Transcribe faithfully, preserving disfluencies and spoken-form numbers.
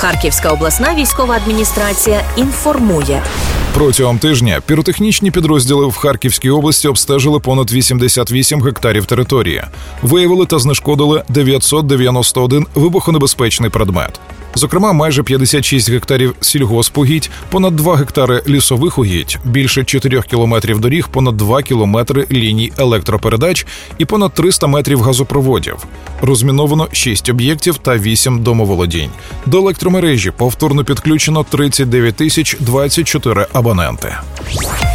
Харківська обласна військова адміністрація інформує. Протягом тижня піротехнічні підрозділи в Харківській області обстежили понад вісімдесят вісім гектарів території. Виявили та знешкодили дев'ятсот дев'яносто один вибухонебезпечний предмет. Зокрема, майже п'ятдесят шість гектарів сільгоспугідь, понад два гектари лісових угідь, більше чотирьох кілометрів доріг, понад два кілометри ліній електропередач і понад триста метрів газопроводів. Розміновано шість об'єктів та вісім домоволодінь. До електромережі повторно підключено тридцять дев'ять тисяч двадцять чотири абоненти.